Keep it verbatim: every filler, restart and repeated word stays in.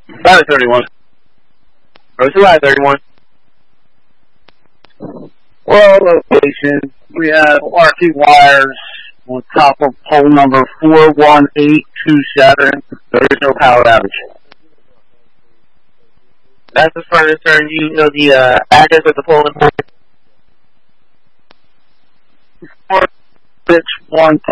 Valley thirty-one. Or it's Valley thirty-one. Well, location, we have R T wires on top of pole number four one eight two seven. There is no power outage. That's the furniture. You know the uh, address of the pole number? four six one